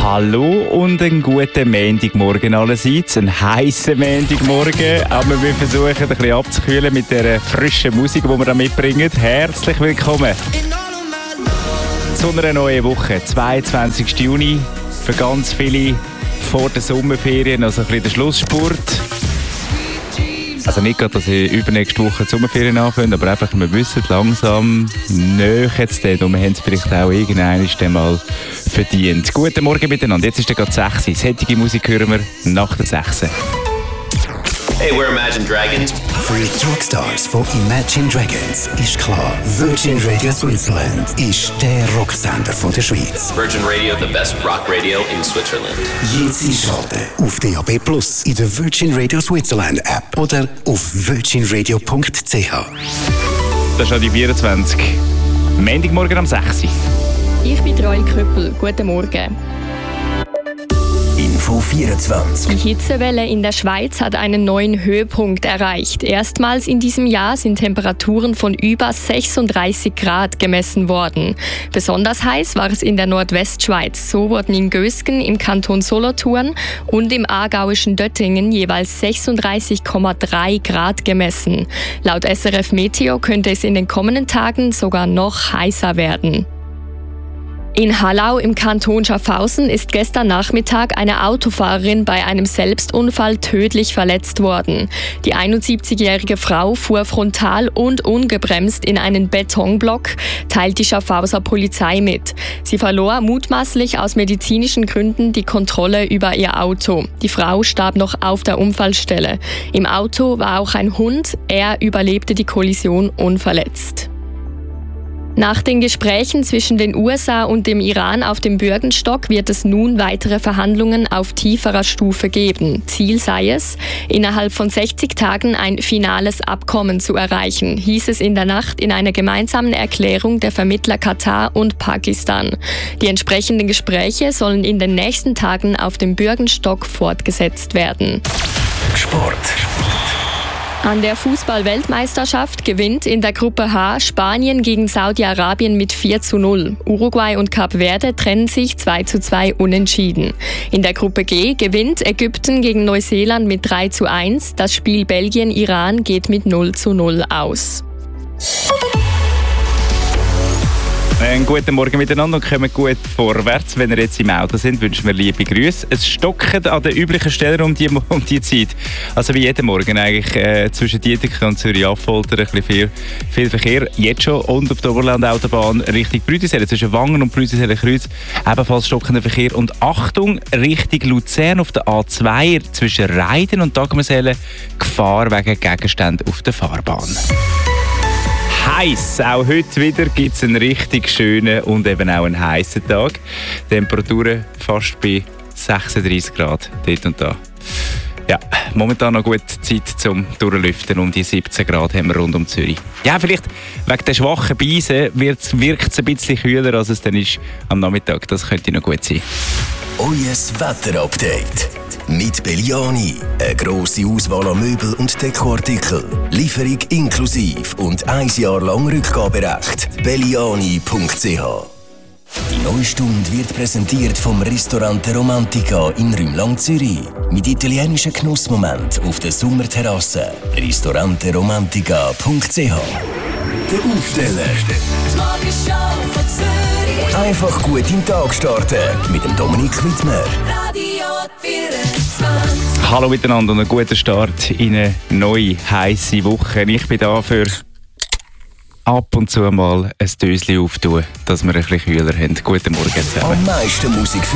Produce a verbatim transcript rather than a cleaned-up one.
Hallo und einen guten Montagmorgen allerseits. Ein heißer Montagmorgen, aber wir versuchen ein bisschen abzukühlen mit der frischen Musik, die wir da mitbringen. Herzlich willkommen zu einer neuen Woche, zweiundzwanzigsten Juni. Für ganz viele vor der Sommerferien, also ein bisschen der Schlussspurt. Also nicht gerade, dass ich übernächste Woche die Sommerferien anfange, aber einfach, wir wissen langsam, näher zu denen, und wir haben es vielleicht auch irgendwann mal verdient. Guten Morgen miteinander, jetzt ist es gerade sechs Uhr. Sättige Musik hören wir nach der sechs Uhr. Hey, we're Imagine Dragons. Für die Rockstars von Imagine Dragons ist klar, Virgin Radio Switzerland ist der Rocksender von der Schweiz. Virgin Radio, the best rock radio in Switzerland. Jetzt einschalten auf D A B Plus, in der Virgin Radio Switzerland App oder auf virgin radio punkt c h. Das ist ja die vierundzwanzig. Montagmorgen um sechs Uhr. Ich bin Roy Köppel. Guten Morgen. Info vierundzwanzig. Die Hitzewelle in der Schweiz hat einen neuen Höhepunkt erreicht. Erstmals in diesem Jahr sind Temperaturen von über sechsunddreißig Grad gemessen worden. Besonders heiß war es in der Nordwestschweiz. So wurden in Gösgen im Kanton Solothurn und im aargauischen Döttingen jeweils sechsunddreißig Komma drei Grad gemessen. Laut S R F Meteo könnte es in den kommenden Tagen sogar noch heißer werden. In Hallau im Kanton Schaffhausen ist gestern Nachmittag eine Autofahrerin bei einem Selbstunfall tödlich verletzt worden. Die einundsiebzigjährige Frau fuhr frontal und ungebremst in einen Betonblock, teilt die Schaffhauser Polizei mit. Sie verlor mutmaßlich aus medizinischen Gründen die Kontrolle über ihr Auto. Die Frau starb noch auf der Unfallstelle. Im Auto war auch ein Hund, er überlebte die Kollision unverletzt. Nach den Gesprächen zwischen den U S A und dem Iran auf dem Bürgenstock wird es nun weitere Verhandlungen auf tieferer Stufe geben. Ziel sei es, innerhalb von sechzig Tagen ein finales Abkommen zu erreichen, hieß es in der Nacht in einer gemeinsamen Erklärung der Vermittler Katar und Pakistan. Die entsprechenden Gespräche sollen in den nächsten Tagen auf dem Bürgenstock fortgesetzt werden. Sport. An der Fußball-Weltmeisterschaft gewinnt in der Gruppe H Spanien gegen Saudi-Arabien mit vier zu null. Uruguay und Kap Verde trennen sich zwei zu zwei unentschieden. In der Gruppe G gewinnt Ägypten gegen Neuseeland mit drei zu eins. Das Spiel Belgien-Iran geht mit null zu null aus. Einen guten Morgen miteinander und kommen gut vorwärts. Wenn ihr jetzt im Auto sind, wünschen wir liebe Grüße. Es stockt an den üblichen Stellen um die, um die Zeit. Also wie jeden Morgen eigentlich äh, zwischen Dietikon und Zürich-Affolter ein bisschen viel, viel Verkehr. Jetzt schon. Und auf der Oberland-Autobahn Richtung Brüdiselle, zwischen Wangen und Brüdiselle-Kreuz ebenfalls stockender Verkehr. Und Achtung, Richtung Luzern auf der A zwei zwischen Reiden und Dagmersellen Gefahr wegen Gegenständen auf der Fahrbahn. Heiß. Auch heute wieder gibt es einen richtig schönen und eben auch einen heißen Tag. Temperaturen fast bei sechsunddreißig Grad dort und da. Ja, momentan noch gute Zeit zum Durchlüften. Um die siebzehn Grad haben wir rund um Zürich. Ja, vielleicht wegen der schwachen Beise wirkt es ein bisschen kühler, als es dann ist am Nachmittag. Das könnte noch gut sein. Euer Wetterupdate. Mit Belliani. Eine grosse Auswahl an Möbel und Dekoartikeln. Lieferung inklusive und ein Jahr lang Rückgaberecht. belliani punkt c h. Die neue Stunde wird präsentiert vom Ristorante Romantica in Rümlang, Zürich. Mit italienischen Genussmomenten auf der Sommerterrasse. ristorante romantica punkt c h. Der Aufsteller. Einfach gut in den Tag starten mit dem Dominik Wittmer. Hallo miteinander und einen guten Start in eine neue, heisse Woche. Ich bin da für ab und zu mal ein Döschen auftun, dass wir ein bisschen kühler haben. Guten Morgen zusammen. Am meisten Musik